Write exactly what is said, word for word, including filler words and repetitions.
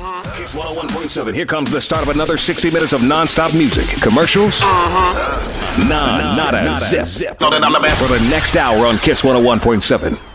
Uh-huh. Kiss one oh one point seven. Here comes the start of another sixty minutes of non-stop music. Commercials? Uh-huh. Nah, not, not a zip. zip. For the next hour on Kiss one oh one point seven.